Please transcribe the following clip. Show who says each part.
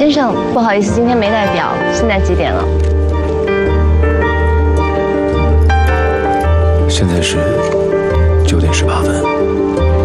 Speaker 1: 先生，不好意思，今天没带表，现在几点了？
Speaker 2: 现在是9点18分。